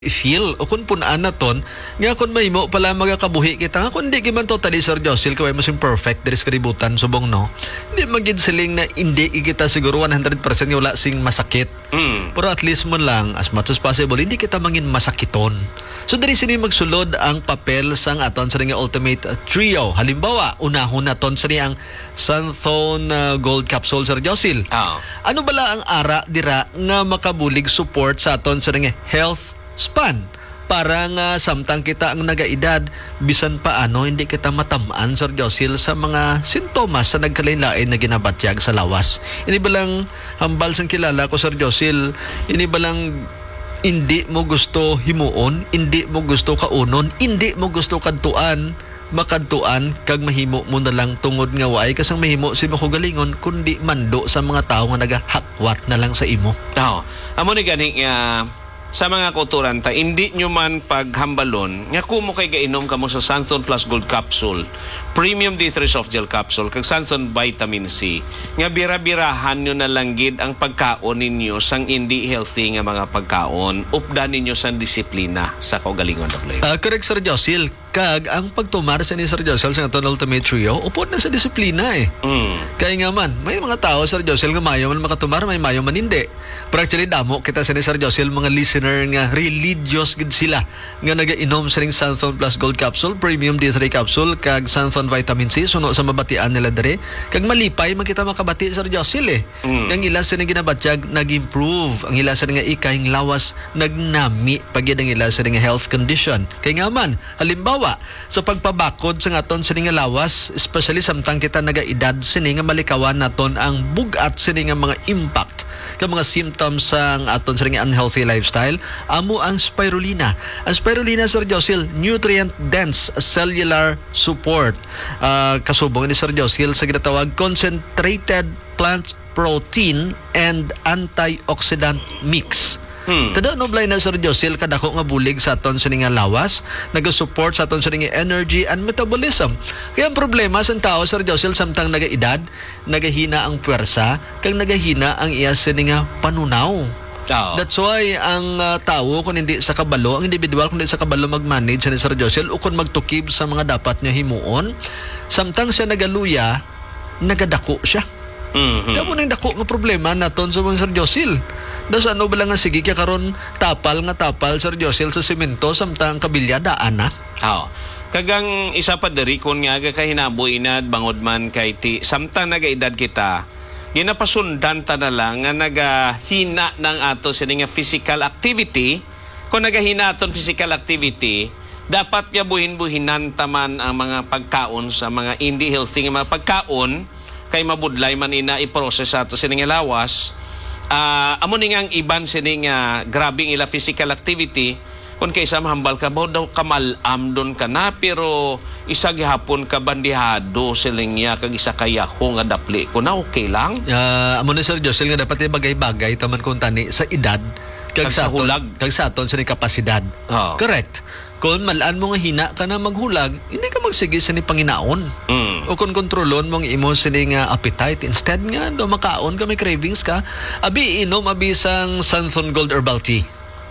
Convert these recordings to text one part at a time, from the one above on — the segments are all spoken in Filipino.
feel o kung punaan na ton nga kung may mo pala magakabuhi kita nga kung di giman totally Sir Josil kaway mo perfect diri sa kaributan subong no hindi magid siling na hindi kita siguro 100% nga wala sing masakit pero at least mo lang as much as possible hindi kita mangin masakiton so diri sini magsulod ang papel sang aton sa nga ultimate trio halimbawa unahon naton sa ang Santhone Gold Capsule Sir Josil ano bala ang ara dira nga makabulig support sa aton sa nga health span para nga samtang kita ang nagaedad bisan paano hindi kita matamaan Sir Josil sa mga sintomas sa nagkalain-lain na ginabatyag sa lawas. Ini ba lang hambal sang kilala ko Sir Josil, ini ba lang hindi mo gusto himuon, hindi mo gusto kaunon, hindi mo gusto kadtuan, makadtuan kag mahimo mo na lang tungod nga waay kasang mahimo si makugalingon kundi mando sa mga tao nga nagahakwat na lang sa imo. Amo ni gani sa mga kulturan ta, hindi nyo man paghambalon, nga kumo kay gainom kamo sa Santhone Plus Gold Capsule, Premium D3 Soft Gel Capsule, kag Santhone Vitamin C, nga bira-birahan nyo na langgid ang pagkaon ninyo sang hindi healthy nga mga pagkaon, updan ninyo sa disiplina sa kaugalingon. Correct Sir Josil, kag ang pagtumar sa ni Sir Josil sa aton Ultimate Trio, upod na sa disiplina Kaya nga man, may mga tao Sir Josil nga mayo man makatumar, may mayo man hindi. Pero actually damo kita sa ni Sir Josil mga listener nga religious gid sila nga nagainom sa ring Santhone Plus Gold Capsule, Premium D3 Capsule kag Santhone Vitamin C suno sa mabatian nila dere. Kag malipay man kita makabati Sir Josil Ang ila sa ginabatyag nag-improve, ang ila sa nga ikahing lawas nagnami pagid ang ila sa nga health condition. Kaya nga man, halimbawa sa pagpabakod sa aton sa nga lawas, especially samtang kita nagaedad sini nga malikawan naton ang bugat sini nga mga impact kag mga symptoms sang aton sa nga unhealthy lifestyle. Amo ang spirulina. Ang spirulina Sir Josil, nutrient dense cellular support. Kasubong ni Sir Josil sa ginatawag concentrated plant protein and antioxidant mix. Tada no blay na Sir Josil kadako nga bulig sa aton sa nga lawas, nagasupport sa aton sa nga energy and metabolism. Kaya ang problema sa tao Sir Josil samtang nagaedad, nagahina ang puwersa, kag nagahina ang iya sa nga panunaw. That's why ang tao kung hindi sa kabalo, ang individual kung hindi sa kabalo mag-manage ni Sir Josil o kung magtukib sa mga dapat niya himuon, samtang siya nagaluya, nagadako siya. Kaya mo nang dako nga problema naton sa mga Sir Josil. Das ano ba lang nga sige kaya karon tapal Sir Josil sa semento samtang kabilyada ana. Kagang isa pa diri kun nga kahinaboy na bangod man kay ti samtang nagaedad kita, ginapasundan ta na lang nga nagahina ng ato sa nga physical activity. Kung nagahina aton physical activity, dapat nga buhin-buhinan taman ang mga pagkaon sa mga hindi healthy nga mga pagkaon kay mabudlay man ina i-process ato sa nga lawas. Amo ni nga ang iban sini nga grabing ila physical activity kung kaysa mahambal ka ba daw kamalam doon ka na pero isa gihapon ka bandihado siling niya kag isa kaya ko nga dapli ko na okay lang. Amo ni Sir Josil nga dapat bagay-bagay taman kung tani sa edad kag sa hulag kag sa aton sa kapasidad. Correct. Kung malaan mo nga hina ka na maghulag, hindi ka magsige sa ni panginaon. O kung kontrolon mong imo sa ni nga appetite, instead nga do makaon ka may cravings ka, abi inom abi sang Santhone Gold Herbal Tea.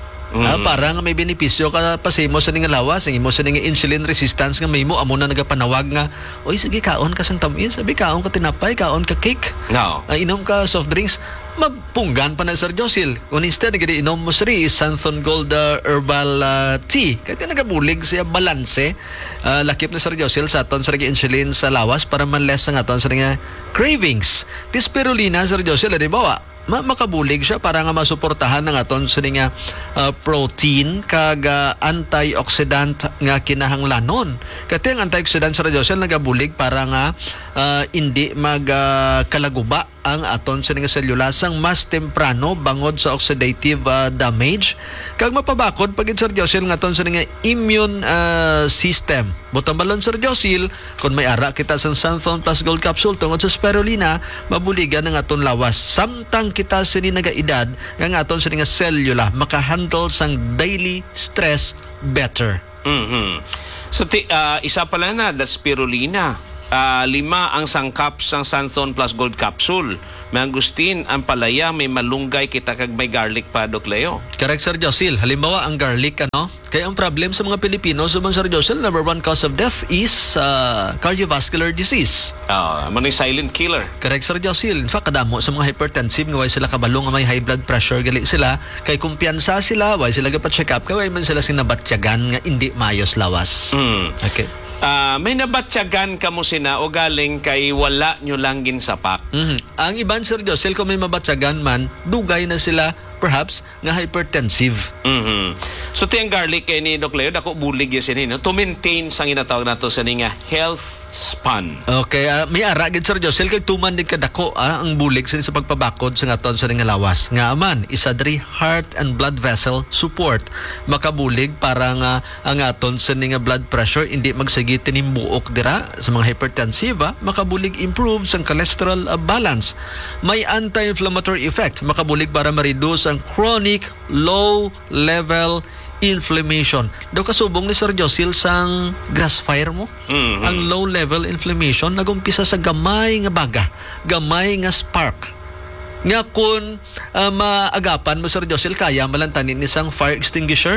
Para nga may benepisyo ka pa sa imo sa nga lawas, ang imo sa nga insulin resistance nga may mo amo na nagapanawag nga, oy sige kaon ka sang tamis, sabi kaon ka tinapay, kaon ka cake. Inom ka soft drinks, mapunggan pa na Sir Josil. Kung instead nga inom mo sri Santhone Gold Herbal Tea, kaya nagabulig siya balanse, lakip na Sir Josil sa aton sa insulin sa lawas para man-less ang aton sa nga cravings. This spirulina Sir Josil, di ba makabulig siya para nga masuportahan ng aton sa nga protein kag antioxidant nga kinahanglanon. Kaya ang antioxidant sa Josil nagabulig para nga hindi magkalaguba ang aton sa nga selulasang mas temprano bangod sa oxidative damage kag mapabakod pagid Sir Josil nga aton sa nga immune system. Butang balon Sir Josil, kung may ara kita sa Santhone Plus Gold Capsule tungod sa spirulina, mabuligan ng aton lawas. Samtang kita sini nagaedad, nga aton sa nga cellula makahandle sang daily stress better. So isa pala na, the spirulina. 5 ang sangkap sang Santhon Plus Gold Capsule. May Agustin, ang palaya, may malunggay kita kag may garlic pa, Dok Leo. Correct, Sir Josil. Halimbawa, ang garlic, kaya ang problem sa mga Pilipino, subang Sir Josil, number 1 cause of death is cardiovascular disease. Manay silent killer. Correct, Sir Josil. In fact, kadamo sa mga hypertensive, nga sila kabalo nga may high blood pressure, gali sila, kay kumpiyansa sila, way sila gapat-check up, kaya man sila sinabatyagan nga hindi mayos lawas. Okay. May nabatsyagan ka mo sina o galing kay wala nyo lang ginsapak. Ang iban, Sir Josil, kung may mabatyagan man, dugay na sila perhaps nga hypertensive. So tiyang garlic kay ni Doc Leo, dako bulig yun sinin, to maintain sang inatawag nato sa nga health span. Okay, may ara gid, Sir Josil, kay tuman din kadako ang bulig sa pagpabakod sa aton sa nga lawas. Nga aman, isa diri heart and blood vessel support makabulig para nga ang aton sa nga blood pressure hindi magsigi tinimbuok dira sa mga hypertensive, makabulig improve sang cholesterol balance. May anti-inflammatory effect, makabulig para ma-reduce ang chronic low level inflammation. Daw kasubong ni Sir Josil sang grass fire mo. Ang low level inflammation nagumpisa sa gamay nga baga, gamay nga spark. Nga kung maagapan mo, Sir Josil, kaya malantanin isang fire extinguisher.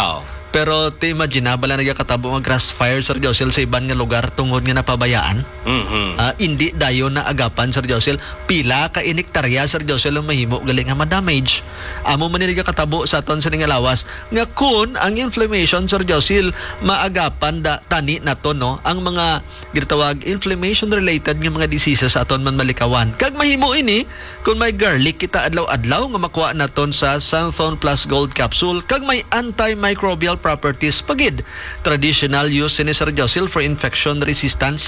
Pero imagine bala nagakatabo nga grass fire, Sir Josil, sa iban nga lugar tungod nga napabayaan. Hindi dayon na agapan, Sir Josil, pila ka inektarya, Sir Josil, ang mahimo galing nga ma-damage. Amo man ni nagakatabo sa aton sa nga lawas nga kun ang inflammation, Sir Josil, maagapan tani nato ang mga gitawag inflammation related nga mga diseases sa aton man malikawan. Kag mahimo ini kung may garlic kita adlaw-adlaw nga makuha naton sa Santhon Plus Gold Capsule, kag may antimicrobial properties pagid. Traditional use ni Sir Josil for infection resistance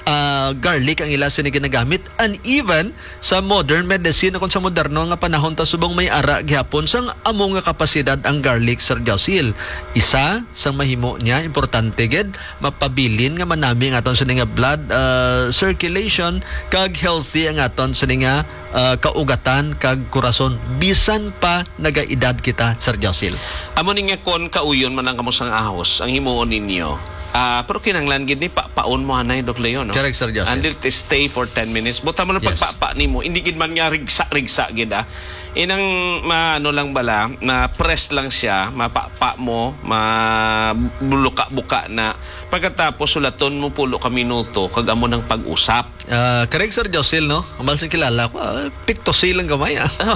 garlic ang ila sini ginagamit, and even sa modern medicine kung sa moderno nga panahon ta subong may ara gihapon sang amo nga kapasidad ang garlic, Sir Josil. Isa sa mahimo niya importante gid mapabilin nga manami ang aton sa nga blood circulation kag healthy ang aton sa nga kaugatan kag kurason bisan pa nagaedad kita, Sir Josil. Amo ni nga kon kauyon man ang kamusang ahos ang himuon ninyo. Pero kinanglan gid ni paon mo anay, Doc Leo, no? Correct, Sir Josil. Until to stay for 10 minutes. Buta mo na pagpapa nimo, hindi gid man nga rigsa gid Inang ano lang bala, na press lang siya, mapapa mo, mabuluka-buka na. Pagkatapos sulaton mo pulo ka minuto kag amo ng pag-usap. Correct, Sir Josil, no? Amal sa kilala ko, pictosil lang gamay,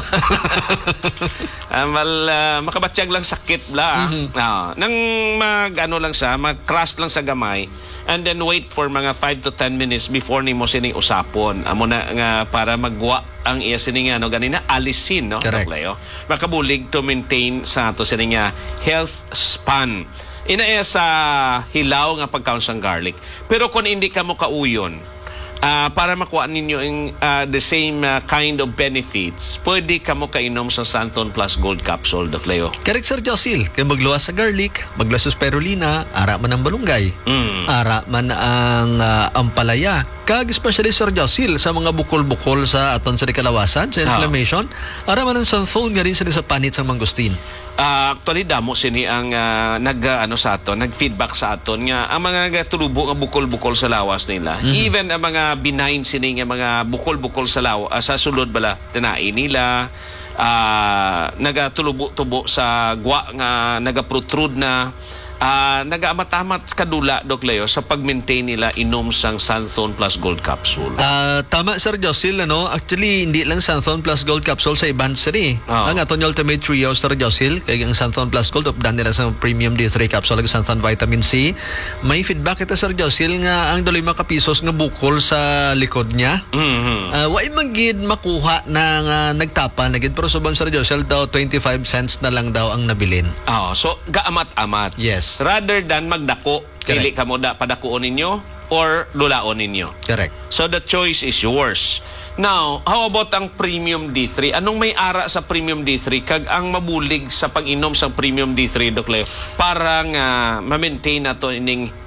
makabatsyag lang sakit bla. Nang mag-ano lang siya, mag-crush lang sa gamay, and then wait for mga 5 to 10 minutes before nimo sining usapon. Amo na nga para magwa ang iya sining ganina alisin, no? Correct. Leo. Makabulig to maintain sa ato sining health span. Ina sa hilaw nga pagkaon sang garlic. Pero kung hindi ka mo kauyon, para makuha ninyo the same kind of benefits, pwede ka mo kainom sa Santhon Plus Gold Capsule, Doc Leo. Correct, Sir Josil. Kaya magluwas sa garlic, magluwas sa spirulina, ara man ang balunggay, ara man ang ampalaya. Kag especially, Sir Josil, sa mga bukol-bukol sa aton sa kalawasan, sa inflammation, ara man ang Santhon nga rin sa panit sa mangustin. Actually, damo sini ang nag-feedback sa aton nga ang mga turubo nga bukol-bukol sa lawas nila. Even ang mga benign sini nga mga bukol-bukol sa sa sulod bala tinai nila, nagatulubo-tubo sa gwa nga nagaprotrude na, nag-amat-amat kadula, Doc Leo, sa pag-maintain nila inom sang Santhon Plus Gold Capsule. Tama, Sir Josil, actually hindi lang Santhon Plus Gold Capsule sa iban siri. Ang aton Ultimate Trio, Sir Josil, kaya ang Santhon Plus Gold updan nila sa Premium D3 Capsule ag Santhon Vitamin C. May feedback ito, Sir Josil, nga ang 5 kapisos nga bukol sa likod niya. Wai magid makuha na nagtapa na gid, pero subang, Sir Josil, daw 25 cents na lang daw ang nabilin. So gaamat-amat. Yes. Rather than magdako, dili ka mo padakuon ninyo or lulaon ninyo. Correct. So the choice is yours. Now, how about ang Premium D3? Anong may ara sa Premium D3 kag ang mabulig sa pag-inom sa Premium D3, Doc Leo, para nga ma-maintain nato ining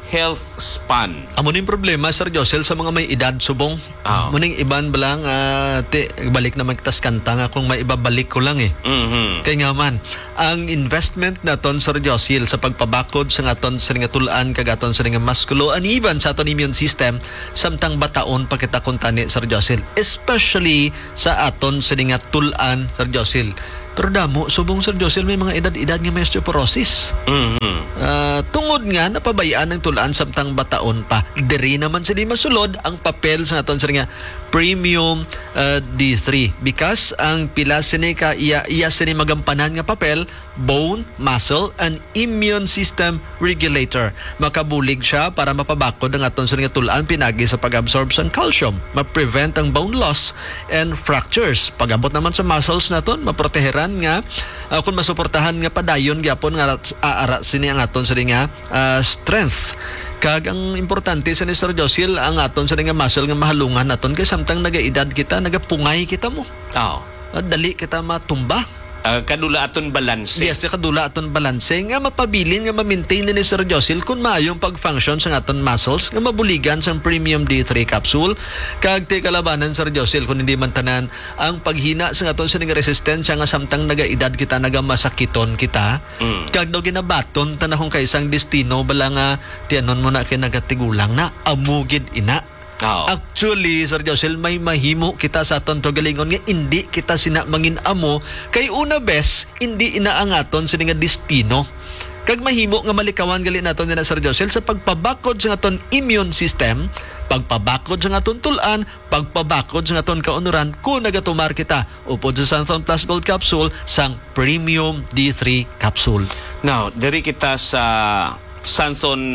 health span. Amo ning problema, Sir Josel, sa mga may edad subong. Muning iban balang balik naman kitas kanta nga kung may ibabalik ko lang eh. Kaya nga man, ang investment naton, Sir Josel, sa pagpabakod sa aton sa nga tulaan kag aton sa nga musculo and even sa aton immune system samtang bataon pa kita kuntani, Sir Josel, especially sa aton sa nga tulaan, Sir Josel. Pero damo, subong, Sir Josel, may mga edad-edad nga may osteoporosis. Tungod nga, napabayaan ng tulaan samtang bataon pa. Diri naman sila masulod ang papel sa aton sa nga premium D3. Because ang pila sini ka iya sini magampanan nga papel, bone, muscle, and immune system regulator. Makabulig siya para mapabakod ang aton sa nga tulaan pinagi sa pag-absorb sa calcium, ma-prevent ang bone loss and fractures. Pag-abot naman sa muscles naton, maproteheran nga kung masuportahan nga padayon gyapon nga aara sini ang aton sa nga strength. Kag ang importante sa ni Sir Josel, ang aton sa nga muscle nga mahalungan naton kay samtang nagaedad kita, nagapungay kita mo. Dali kita matumba. Kadula aton balanse. Yes, kadula aton balanse nga mapabilin nga ma-maintain ni Sir Josel kung maayong pag-function sa aton muscles nga mabuligan sa premium D3 capsule. Kag ti kalabanan, Sir Josel, kung hindi man tanan ang paghina sa aton sa nga resistensya nga samtang nagaedad kita, nagamasakiton kita. Kag daw ginabaton tanahong kaisang destino bala nga tianon mo na kay nagatigulang na amugid ina. Actually, Sir Josel, may mahimo kita sa aton galingon nga hindi kita sina mangin amo kay una bes hindi ina ang aton sa nga destino. Kag mahimo nga malikawan gali naton na Sir Josel sa pagpabakod sa aton immune system, pagpabakod sa aton tulan, pagpabakod sa aton kaunuran kung nagatumar kita upod sa Santhon Plus Gold Capsule sang Premium D3 Capsule. Now, diri kita sa Santhon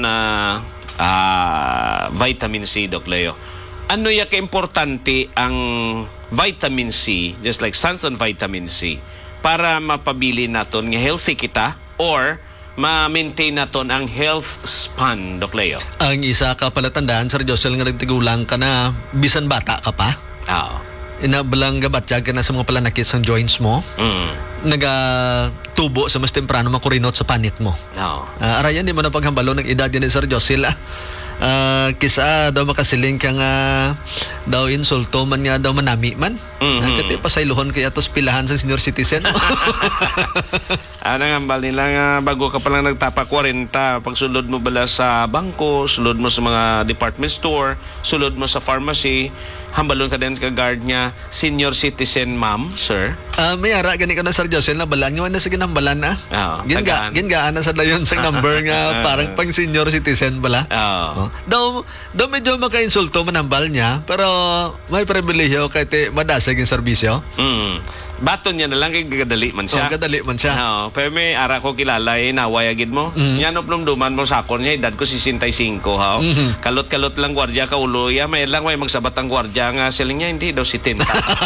vitamin C, Doc Leo. Ano ya ka-importante ang vitamin C, just like Santhon vitamin C, para mapabili naton nga healthy kita or ma-maintain naton ang health span, Doc Leo? Ang isa ka palatandaan, Sir Josel, nga nagtigulang ka na bisan bata ka pa. Inabalang gabatyag ka na sa mga palanakit sa joints mo. Nagatubo sa mas temprano makurinot sa panit mo. Arayan, di mo na paghambalo ng edad yan ni Sir Josel. Kisa daw makasiling ka nga daw insulto man nga daw manami man. Kati pasayluhon kaya tos pilahan sa senior citizen. Hambal nila nga bago ka palang nagtapa 40, pag sulod mo bala sa bangko, sulod mo sa mga department store, sulod mo sa pharmacy, hambalon ka din ka guard niya, senior citizen ma'am, sir. May ara gani ka na, Sir Josel, na balan nga na sa ginambalan na. Gingaan na sa dayon sa number nga parang pang senior citizen bala. Daw medyo maka-insulto manambal niya, pero may pribilehiyo kay te madasag yung serbisyo. Baton niya na lang kay gadali man siya. Gadali man siya. Pero may ara ko kilala naway agid mo. Yan duman mo sakon niya, edad ko 65 ha. Kalot-kalot lang gwardiya ka uloya, may lang may magsabat ang gwardiya nga siling niya hindi daw 70.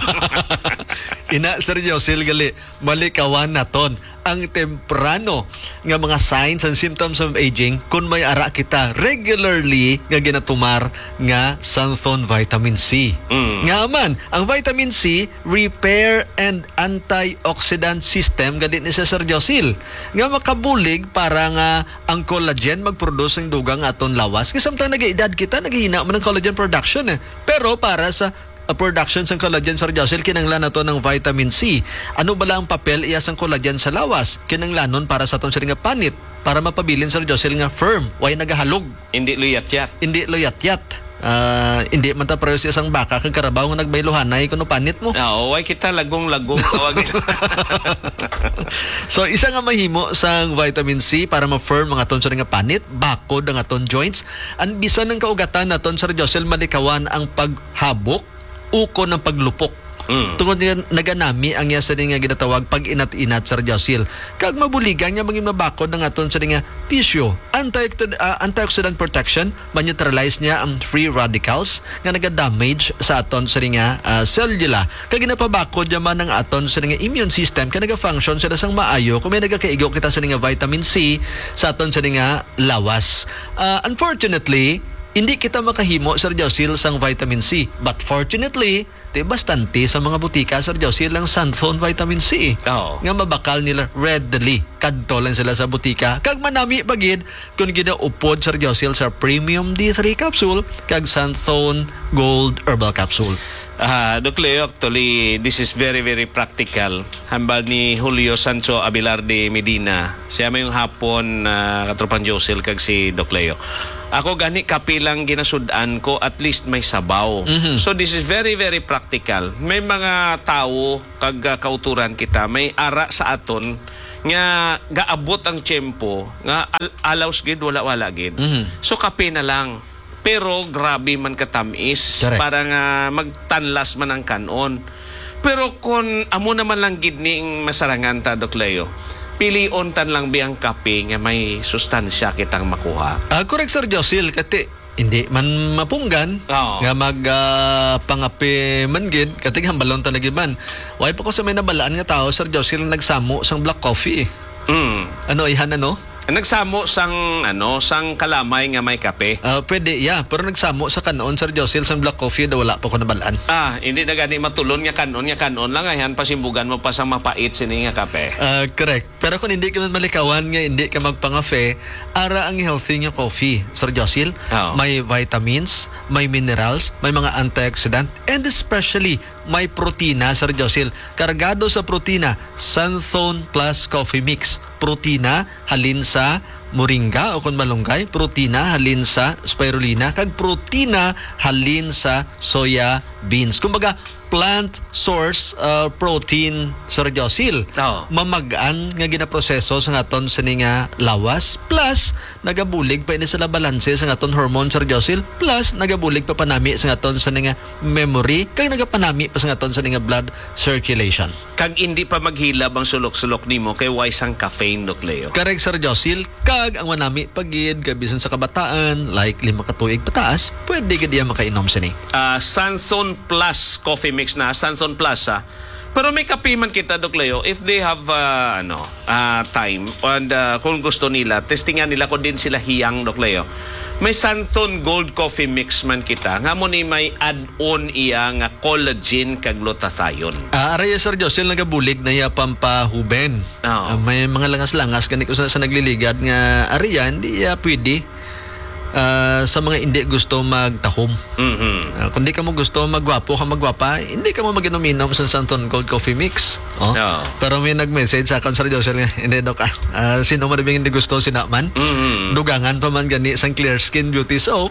Ina, Sir Josel, gali malikawan naton ang temprano nga mga signs and symptoms of aging kung may ara kita regularly nga ginatumar nga Santhon vitamin C. Nga man, ang vitamin C repair and antioxidant system gadi ni Sir Josel nga makabulig para nga ang collagen magproduce ng dugang aton lawas. Kasi samtang nag-edad kita, naghihina man ng collagen production Pero para sa production ng collagen, Sir Josel, kinanglan na to ng vitamin C. Ano bala ang papel iya sang collagen sa lawas? Kinanglanon para sa aton sa nga panit para mapabilin, Sir Josel, nga firm, way nagahalog. Hindi luyat-yat. Hindi man ta parehas isang baka kag karabaw nga nagbaylohanay kuno panit mo. Way kita lagong-lagong tawag. So isa nga mahimo sang vitamin C para ma-firm ang aton sa nga panit, bakod ang aton joints, an bisan ng kaugatan naton, Sir Josel, malikawan ang paghabok uko ng paglupok. Tungod nga naganami ang iya sa nga ginatawag pag inat-inat, Sir Josel. Kag mabuligan nga maging mabakod ng aton sa nga tissue. Antioxidant protection, ma-neutralize niya ang free radicals nga naga-damage sa aton sa nga cellula. Kag ginapabakod yaman ng aton sa nga immune system kag naga-function sila sang maayo kung may nagakaigo kita sa nga vitamin C sa aton sa nga lawas. Unfortunately, hindi kita makahimo, Sir Josel, sang vitamin C. But fortunately, bastante sa mga butika, Sir Josel, ang Santhon vitamin C. Nga mabakal nila readily kadto lang sila sa butika. Kag manami pagid kung ginaupod Sir Josil sa Premium D3 capsule kag Santhone Gold Herbal Capsule. Doc Leo, actually, this is very, very practical. Hambal ni Julio Sancho Abelarde Medina. Siya may yung hapon katropang Josil kag si Doc Leo. Ako gani kapilang ginasudan ko, at least may sabaw. So this is very, very practical. May mga tao kag kauturan kita, may ara sa aton nga gaabot ang tiyempo nga alaws gid wala gid. So kape na lang. Pero grabe man katamis. Correct. Para nga magtanlas man ang kanon. Pero kung amo naman lang gid ning masarangan ta, Doc Leo, pilion tan lang biyang kape nga may sustansya kitang makuha. Correct, Sir Josil, kati hindi man mapunggan nga pangapi man gid kati hambalon ta nagiban. Way pa ko sa may nabalaan nga tao, Sir Josil, nagsamo sang black coffee. Ano ihan Nagsamo sang kalamay nga may kape. Pwede, pero nagsamo sa kanon, Sir Josil, sang black coffee daw wala pa ko nabalaan. Hindi na gani matulon nga kanon lang ayan pasimbugan mo pa sa mapait sini nga kape. Correct. Pero kung hindi ka man malikawan nga hindi ka magpangafe, ara ang healthy nga coffee, Sir Josil. May vitamins, may minerals, may mga antioxidant, and especially may protina, Sir Josil. Kargado sa protina, Santhone Plus Coffee Mix. Protina halin sa moringa o kung malunggay, protina halin sa spirulina, kag protina halin sa soya beans. Kumbaga, plant source protein, Sir Josil. Mamagaan nga ginaproseso sa ngaton sa nga lawas, plus nagabulig pa ini sa balanse sa ngaton hormone, Sir Josil, plus nagabulig pa panami sa ngaton sa nga memory, kag nagapanami pa sa ngaton sa nga blood circulation. Kag hindi pa maghilab ang sulok-sulok nimo kay wise ang caffeine, Doc Leo. Correct, Sir Josil. Kag ang manami pagid kabisan sa kabataan, like 5 ka tuig pataas, pwede gid iya makainom sini. Santhone Plus Coffee Mix na, Santhone Plus Pero may kape man kita, Doc Leo, if they have time and kung gusto nila, testingan nila kung din sila hiyang, Doc Leo. May Santhone Gold Coffee Mix man kita. Nga mo ni may add-on iya nga collagen kag glutathione. Araya, Sir Josil, nagabulig na iya pampahuben. May mga langas-langas ganito sa nagliligad nga araya, hindi iya pwede. Sa mga hindi gusto magtahom. Kung di ka mo gusto magwapo ka magwapa, hindi ka mo mag-inom sa Santhone Gold Coffee Mix. Pero may nag-message sa akin, Sir Josil, hindi, Doc, sino man hindi gusto sinaman, dugangan pa man gani sang Clear Skin Beauty Soap.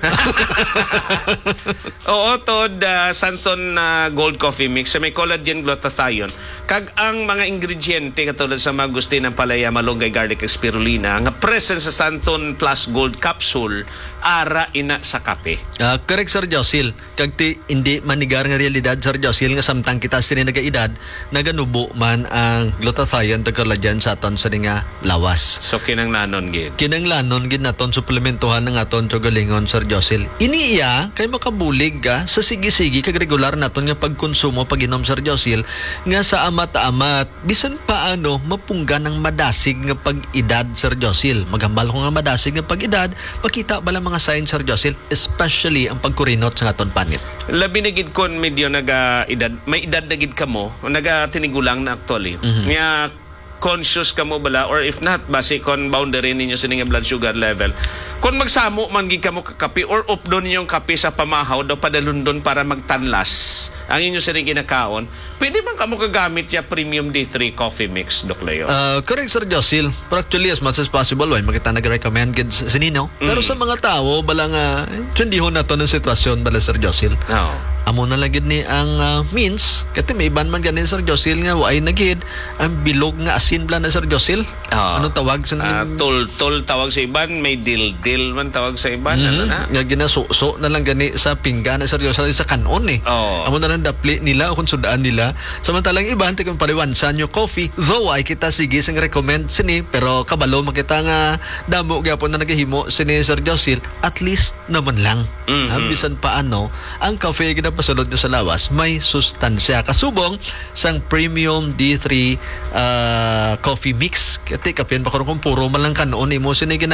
Oo, tod Santhone Gold Coffee Mix, may collagen, glutathione, kag ang mga ingrediente katulad sa mga gusti ng palaya, malunggay, garlic, spirulina, nga present sa Santhone Plus Gold Capsule, ara ina sa kape. Correct, Sir Josil. Kag hindi manigar nga realidad, Sir Josil, nga samtang kita sini nagaedad, naganubo man ang glutathione tag collagen sa aton sa nga lawas. So kinanglanon gid. Kinanglanon gid naton suplementohan ng aton galingon, Sir Josil. Iniiya kay makabulig ka sa sige-sige kag regular naton nga pagkonsumo pag-inom, Sir Josil, nga sa amat-amat bisan paano mapunggan ang madasig nga pag-edad, Sir Josil. Magambal ko nga madasig nga pag-edad, makita bala mga signs, Sir Josil, especially ang pagkurinot sa aton panit. Labi na gid kon medyo naga-edad, may edad na gid kamo, naga-tinigulang na actually. Nga conscious ka mo bala, or if not, base kon boundary ninyo sa nga blood sugar level. Kung magsamo man gid kamo kakape or updon ninyong kape sa pamahaw daw padalundon para magtanlas ang inyo sa ginakaon, pwede man kamo kagamit ya Premium D3 Coffee Mix, Doc Leo. Correct, Sir Josil. But actually, as much as possible, makita nag-recommend gid sa nino. Pero sa mga tao, bala nga, tindihon na to ng sitwasyon, bala, Sir Josil. Amo na lang gid ni ang means, kati may iban man ganin, Sir Josil, nga waay na gid ang bilog nga asin bala na, Sir Josil. Anong tawag sa tol tawag sa iban, may dil man tawag sa iban. Ano na? Nga ginasuso na lang gani sa pinggan na, Sir Josil, sa kanon Amo na lang dapli nila o kung sudaan nila. Samantalang iban, tikong paliwansan yung coffee, though ay kita sige sang recommend sini, pero kabalo makita nga damo gyapon na nagahimo sini, Sir Josil, at least naman lang. Bisan paano ang cafe ginapasulod nyo sa lawas may sustansya kasubong sang Premium D3 Coffee Mix. Kati kapyan pa karon kung puro man lang kanon imo sini gina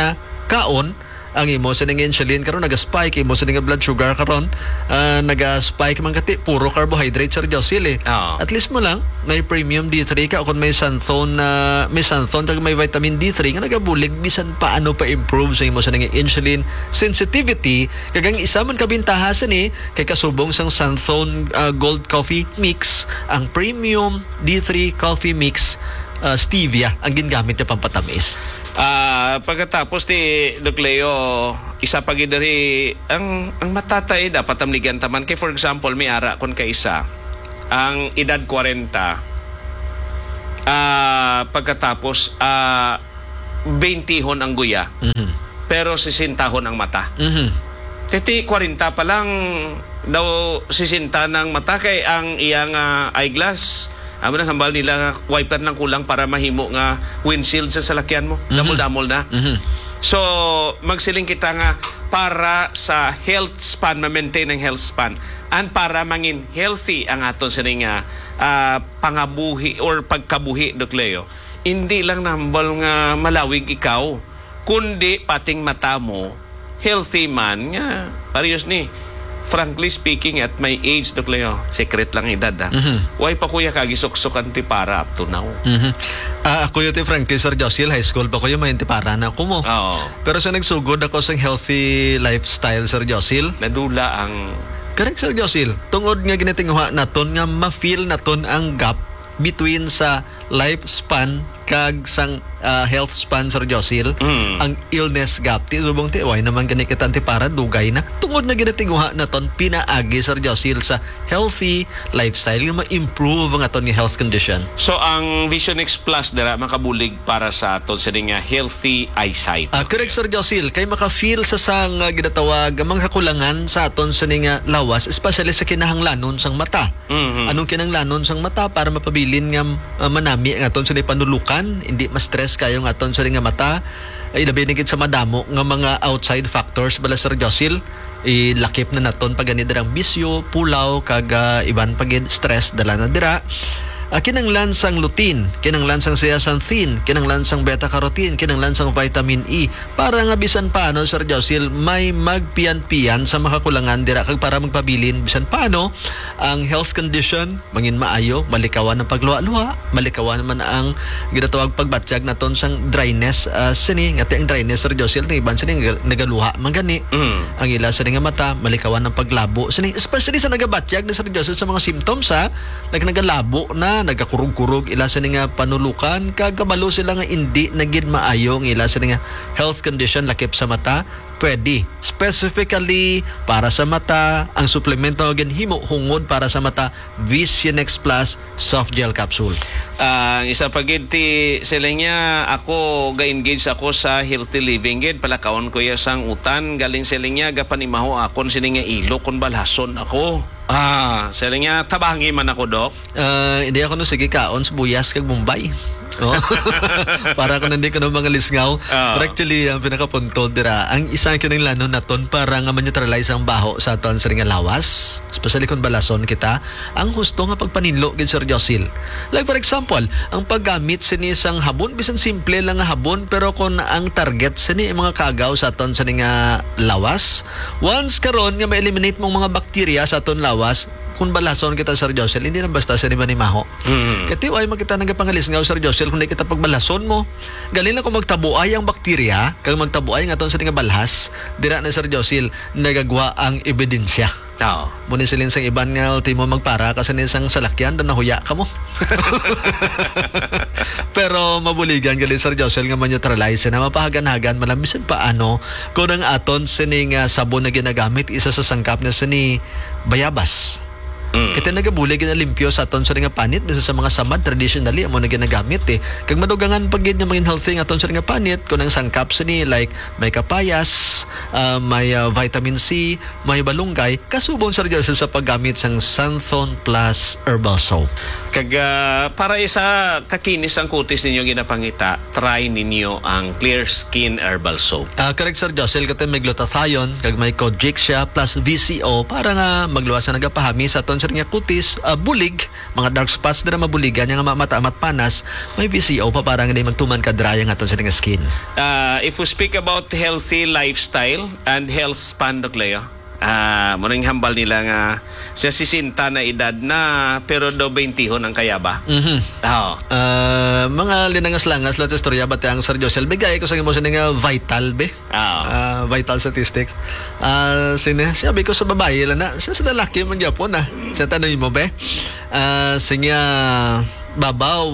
kaon ang imo sa ning insulin karon naga-spike imo sa ning blood sugar karon naga-spike man kati puro carbohydrate Sir Josil at least mo lang may premium D3 ka kung may xanthone kag may vitamin D3 nga nagabulig bisan paano pa improve sa imo sa ning insulin sensitivity kag ang isa man kabintaha sa ni kay kasubong sang xanthone gold coffee mix ang premium D3 coffee mix stevia ang gingamit niya pampatamis. Pagkatapos ti Doc Leo, isa pa gid diri ang matatay dapat amligan taman kay for example may ara kon kay isa ang edad 40 pagkatapos 20 hon ang guya. Pero 60 hon ang mata. Titi 40 pa lang daw 60 ng mata kay ang iyang eyeglass amo nang hambal nila wiper nang kulang para mahimo nga windshield sa salakyan mo. Damol-damol na. So, magsiling kita nga para sa health span, ma-maintain ang health span and para mangin healthy ang aton sa nga pangabuhi or pagkabuhi, Doc Leo. Hindi lang nambal nga malawig ikaw, kundi pating mata mo healthy man nga parehas ni. Frankly speaking, at my age, Doc Leo, secret lang edad Why pa kuya kagisok-sokan ti para up to now? Ako yun frankly, Sir Josil, high school pa ko yung may para na ako mo. Pero sa nagsugod ako sa healthy lifestyle, Sir Josil. Nadula ang... Correct, Sir Josil. Tungod nga ginatingwa naton nga ma-feel naton ang gap between sa lifespan kag sang health span Sir Josil ang illness gap ti subong ti way naman gani kita ti para dugay na tungod na ginatinguha naton pinaagi Sir Josil sa healthy lifestyle nga ma-improve ang aton nga health condition. So ang Vision X Plus dira makabulig para sa aton sa nga healthy eyesight. Correct Sir Josil kay maka-feel sa sang ginatawag mga kakulangan sa aton sa nga lawas especially sa kinahanglanon sang mata. Anong kinahanglanon sang mata para mapabilin nga manami ang aton sa panulukan hindi ma-stress kayo ng aton sa nga mata ay labi nigit sa madamo nga mga outside factors bala Sir Josil ilakip na naton pag ganit dirang bisyo pulaw kag iban pagid stress dala na dira kinanglan sang lutein, kinanglan sang zeaxanthin, kinanglan sang beta-carotene, kinanglan sang vitamin E para nga bisan paano Sir Josil may magpian-pian sa makakulangan dira kag para magpabilin bisan paano ang health condition mangin maayo, malikawan ang pagluwa-luwa, malikawan naman ang ginatawag pagbatyag naton sang dryness sini ngati ang dryness Sir Josil ni iban sini nagaluha man gani. Ang ila sini nga mata malikawan ang paglabo sini especially sa nagabatyag ni Sir Josil sa mga symptoms like nagalabo na nagakurog-kurog ila sa nga panulukan kagabalo sila nga hindi nagid maayo ang ila sa nga health condition lakip sa mata pwede specifically para sa mata ang suplemento nga ginhimo hungod para sa mata Vision X Plus soft gel capsule. Isa pagid ti sila niya ako ga-engage ako sa healthy living gid palakaon ko ya sang utan galing sila niya gapanimaho akon sini nga ilo kon balhason ako. Sila niya tabangi man ako Dok. Hindi ako no sige kaon sa buyas kag Bombay. Para ko nandi ko ng mga lisngaw. But actually ang pinakapunto dira ang isang kinahanglanon naton para nga ma-neutralize ang baho sa aton sa nga lawas especially kung balason kita ang husto nga pagpaninlo gid Sir Josil. Like for example ang paggamit sini sang habon bisan simple lang nga habon pero kung ang target sini mga kagaw sa aton sa nga lawas once karon nga ma-eliminate mong mga bakterya sa aton lawas kung balason kita Sir Josil hindi na basta sa manimaho. Kati ay makita nga pangalis nga Sir Josil kung di kita pagbalason mo galing na kung magtabuay ang bakterya kag magtabuay nga aton sa nga balhas dira na Sir Josil nagagwa ang ebidensya. Muna silin sang iban nga ultimo magpara kasi nisang salakyan dan nahuya ka mo. Pero mabuligan gali Sir Josil nga ma-neutralize na mapahagan-hagan malamisan paano kung ang aton sining sabon na ginagamit isa sa sangkap na sini bayabas. Kita nagabulig na limpyo sa aton sa nga panit bisa sa mga samad traditionally amo na ginagamit kag madugangan pagid nga maging healthy nga aton sa nga panit kun ang sangkap sini like may kapayas may vitamin C may balunggay kasubon Sir Josil sa paggamit sang Xanthone Plus Herbal Soap kag para isa kakinis ang kutis ninyo ginapangita try ninyo ang Clear Skin Herbal Soap. Correct Sir Josil katong may glutathione kag may kojic siya plus VCO para nga magluwas na nagapahami sa aton sa nga kutis, bulig, mga dark spots na mabuligan, yung mata amat panas, may VCO pa parang hindi magtuman ka dry ang aton sa nga skin. If we speak about healthy lifestyle and health span, Doc Leo, munang hambal nila nga sa 60 na edad na pero do 20 ang kaya ba? Mga linangas-langas lang sa istorya bate ang Sir Josel bigay ko sa imo nga vital be. Vital statistics. Sabi ko sa babae lang na sa lalaki man gyapon na. Sa tanong mo be. Sinya babaw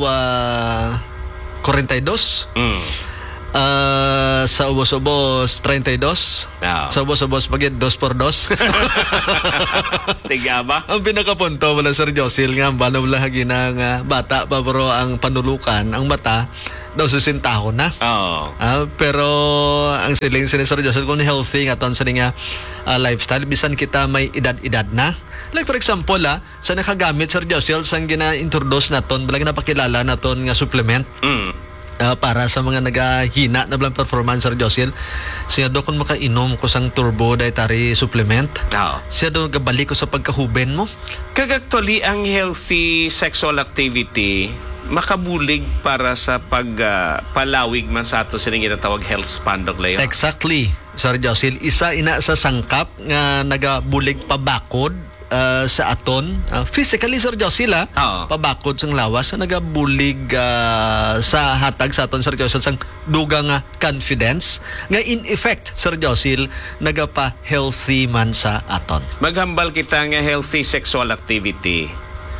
42. Sa ubos-ubos 32. Sa ubos-ubos pagit 2x2. Tiga ba? Ang pinakapunto wala Sir Josil nga banaw lahagi ng bata pa pero ang panulukan ang mata daw 60 na. Pero ang siling si Sir Josil kung healthy nga ton sa nga lifestyle bisan kita may edad-edad na. Like for example sa nakagamit Sir Josil sang gina-introduce naton balang napakilala naton nga supplement. Para sa mga nagahina na blang performance Sir Josil, siya do kung makainom ko sang turbo dietary supplement. Siya do gabalik ko sa pagkahuben mo. Kag-actually ang healthy sexual activity makabulig para sa palawig man sa ato sining ginatawag health span, Doc Leo. Exactly, Sir Josil. Isa ina sa sangkap nga nagabulig pabakod sa aton physically Sir Josil pabakod sang lawas sa nagabulig sa hatag sa aton Sir Josil sang dugang confidence nga in effect Sir Josil nagapa healthy man sa aton. Maghambal kita nga healthy sexual activity.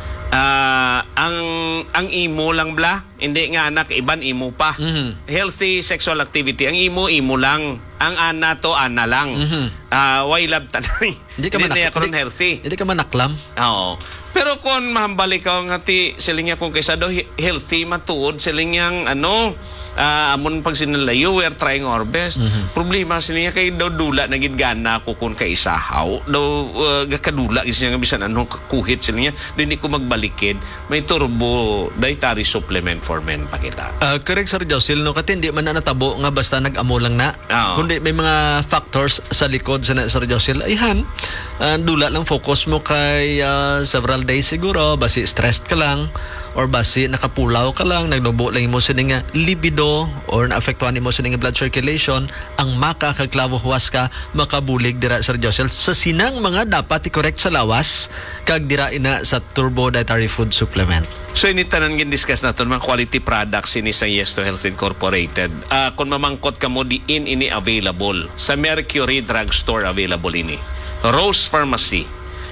Ang imo lang bla, hindi nga anak iban imo pa. Healthy sexual activity, ang imo lang, ang ana to ana lang. Why love tanay. Hindi healthy. Hindi ka manaklam. Oo. Pero kung mahambal ikaw nga ti siling kung kaysa do healthy matuod siling yang amon pag sinalayo we're trying our best. Problema siling kay do dula nagid gana ko kun kay isahaw do gakadula is nga bisan ano kuhit siling dili ko magbalikid may turbo dietary supplement for men pa kita. Correct Sir Josil no kati hindi man na natabo nga basta nag-amo lang na. Kundi may mga factors sa likod sa Sir Josil ayhan dula lang focus mo kay several days siguro basi stressed ka lang or basi nakapulaw ka lang nagdubo lang mo sa nga libido or naapektuhan mo sa nga blood circulation ang makakaklavo huwas ka makabulig dira Sir Josil sa sinang mga dapat i-correct sa lawas kag dira ina sa turbo dietary food supplement. So initanan gin discuss naton mga quality products ini sa Yes to Health Incorporated. Kung mamangkot ka mo diin ini available sa Mercury Drugstore available ini. Rose Pharmacy,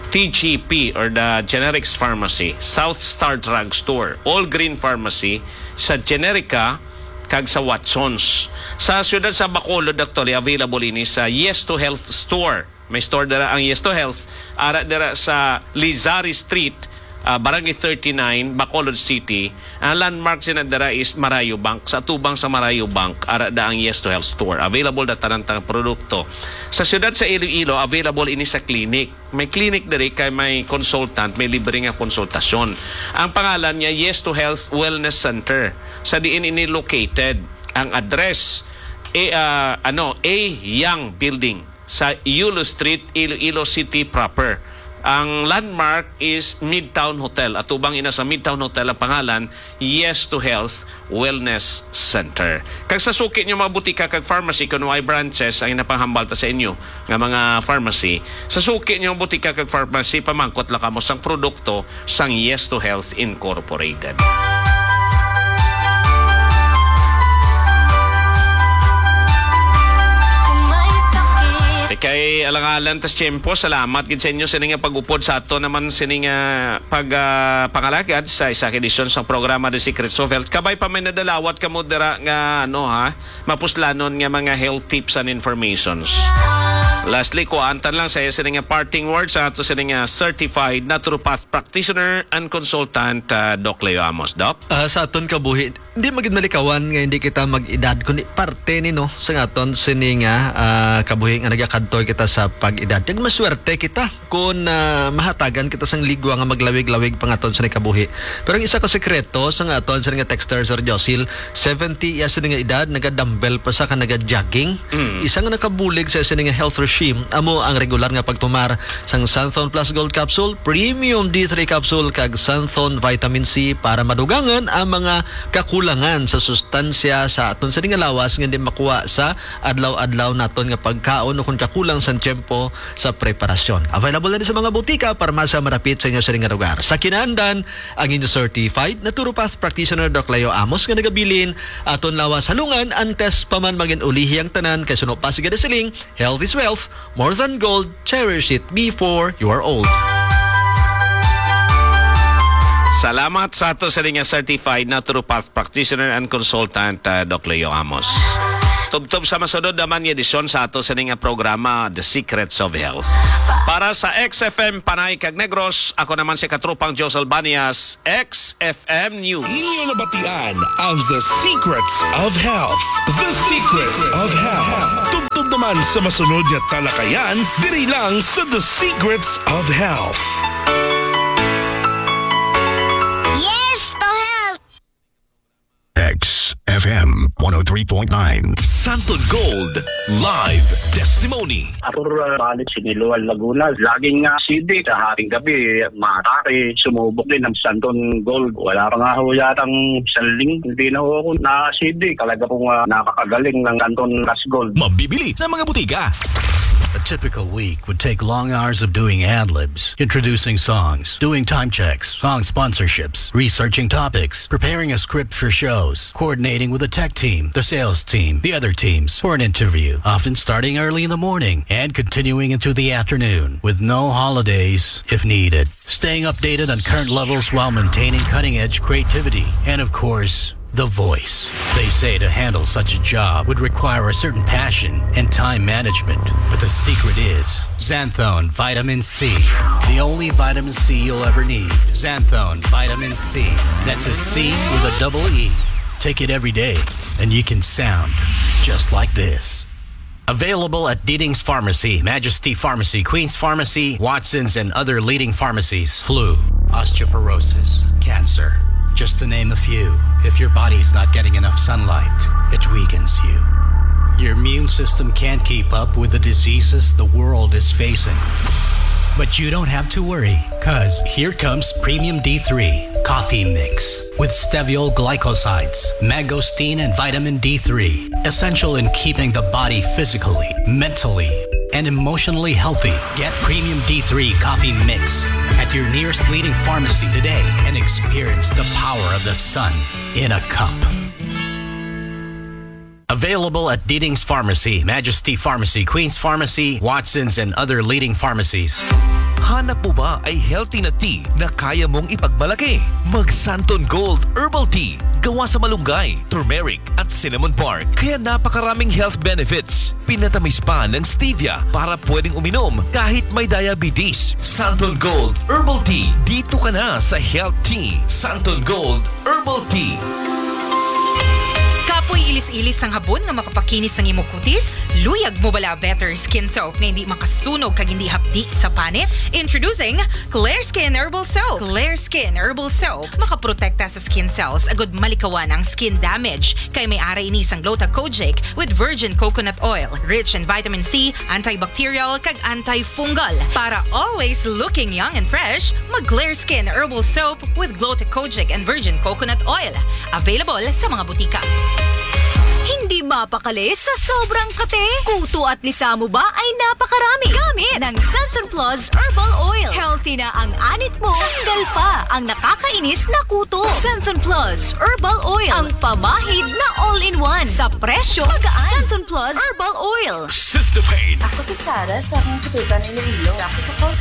TGP or the Generics Pharmacy, South Star Drugstore, All Green Pharmacy, sa Generica, kag sa Watsons. Sa siyudad sa Bacolod actually available ini sa Yes to Health Store. May store dara ang Yes to Health ara dara sa Lizari Street, Barangay 39, Bacolod City. Ang landmark sina dara is Marayo Bank. Sa tubang sa Marayo Bank, ara da ang Yes to Health Store. Available na tanang produkto. Sa siyudad sa Iloilo, available ini sa clinic. May clinic diri kay may consultant, may libre nga konsultasyon. Ang pangalan niya Yes to Health Wellness Center. Sa diin ini located. Ang address A Young Building sa Yulo Street, Iloilo City proper. Ang landmark is Midtown Hotel. At ubang ina sa Midtown Hotel ang pangalan, Yes to Health Wellness Center. Kag sa suki nyo mga butika kag pharmacy, kung may branches ang inapahambal ta sa inyo nga mga pharmacy, sa suki nyo butika kag pharmacy, pamangkot lang kamo sang produkto sang Yes to Health Incorporated. Kay alang-alang tas tiyempo, salamat gid sa inyo sa nga pag-upod sa ato naman sa nga pangalagad sa isa edisyon sa programa The Secrets of Health. Kabay pa may nadalawat kamo dira nga mapuslanon nga mga health tips and informations. Lastly, kuantan lang sa nga parting words sa ato sa nga certified naturopath practitioner and consultant Doc Leo Amos. Doc? Sa aton kabuhi, Hindi maging malikawan nga hindi kita mag-edad kundi parte ni no sa ngaton sini nga kabuhi nga nagakadto kita sa pag-edad. Kag maswerte kita kung mahatagan kita sang ligwa nga maglawig-lawig pangaton sa kabuhi. Pero ang isa ka sekreto sa ngaton sa nga texter Sir Josil, 70 iya sa nga edad naga-dumbbell pa sa ka naga-jogging. Isa nga nakabulig sa sini nga health regime amo ang regular nga pagtumar sang Santhon Plus Gold Capsule, Premium D3 Capsule kag Santhon Vitamin C para madugangan ang mga kakulangan sa sustansya sa aton sa nga lawas nga di makuha sa adlaw-adlaw naton nga pagkaon o kung kakulang sa tiyempo sa preparasyon. Available na din sa mga butika para masa marapit sa inyo sa nga lugar. Sa kinahanglan, ang inyo certified naturopath practitioner Doc Leo Amos nga nagabilin aton lawas halungan ang test paman maging ulihi ang tanan kay suno pa sige siling health is wealth, more than gold, cherish it before you are old. Salamat sa ato sa nga certified naturopath practitioner and consultant Doc Leo Amos. Tubtob sa masunod naman nga edisyon sa ato sa nga programa The Secrets of Health. Para sa XFM Panay kag Negros, ako naman si katrupang Jose Albanias, XFM News. Inyo nabatian ang The Secrets of Health. The Secrets of Health. Tubtob naman sa masunod nga talakayan, diri lang sa The Secrets of Health. XFM 103.9 Santon Gold Live Testimony. Ako balik siniluan Laguna. Laging nga CD sa haring gabi, matake, sumubok din ng Santon Gold. Wala pa nga ho yatang saling, hindi na ho ako na CD. Talaga pong nakakagaling ng Santon Plus Gold. Mabibili sa mga butika. A typical week would take long hours of doing ad-libs, introducing songs, doing time checks, song sponsorships, researching topics, preparing a script for shows, coordinating with the tech team, the sales team, the other teams for an interview, often starting early in the morning and continuing into the afternoon, with no holidays if needed. Staying updated on current levels while maintaining cutting-edge creativity, and of course, the voice. They say to handle such a job would require a certain passion and time management. But the secret is Xanthone Vitamin C. The only vitamin C you'll ever need. Xanthone Vitamin C. That's a C with a double E. Take it every day and you can sound just like this. Available at Deedings Pharmacy, Majesty Pharmacy, Queen's Pharmacy, Watson's, and other leading pharmacies. Flu, osteoporosis, cancer. Just to name a few. If your body's not getting enough sunlight, it weakens you. Your immune system can't keep up with the diseases the world is facing. But you don't have to worry, cause here comes Premium D3 Coffee Mix with steviol glycosides, mangosteen, and vitamin D3. Essential in keeping the body physically, mentally, and emotionally healthy. Get Premium D3 Coffee Mix at your nearest leading pharmacy today and experience the power of the sun in a cup. Available at Deedings Pharmacy, Majesty Pharmacy, Queen's Pharmacy, Watson's, and other leading pharmacies. Hanap mo ba ay healthy na tea na kaya mong ipagmalaki? Mag Santon Gold Herbal Tea. Gawa sa malunggay, turmeric at cinnamon bark. Kaya napakaraming health benefits. Pinatamis pa ng stevia para pwedeng uminom kahit may diabetes. Santon Gold Herbal Tea. Dito ka na sa Health Tea. Santon Gold Herbal Tea. Kapoy ilis-ilis ang habon nga makapakinis ng imong kutis? Luyag mo bala better skin soap nga hindi makasunog kag hindi hapdi sa panit? Introducing Clear Skin Herbal Soap. Clear Skin Herbal Soap makaprotekta sa skin cells agud malikawan ang skin damage kay may ara ini sang Gluta-Kojic with virgin coconut oil, rich in vitamin C, antibacterial kag antifungal. Para always looking young and fresh, mag Clear Skin Herbal Soap with Gluta-Kojic and virgin coconut oil. Available sa mga butika. Hindi mapakali sa sobrang kate. Kuto at lisa mo ba ay napakarami. Gamit ng Santhon Plus Herbal Oil. Healthy na ang anit mo. Tanggal pa ang nakakainis na kuto. Santhon Plus Herbal Oil. Ang pamahid na all-in-one. Sa presyo, magaan. Santhon Plus Herbal Oil. Sister Pain. Ako si Sarah sa akong kutuban Iloilo. Sa ako